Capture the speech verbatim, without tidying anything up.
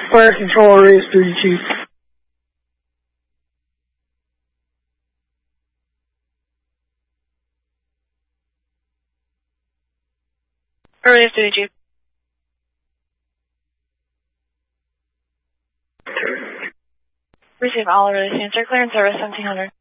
Fire Control Area Studio Chief. Area Studio Chief. Receive all release answer clearance service seventeen hundred.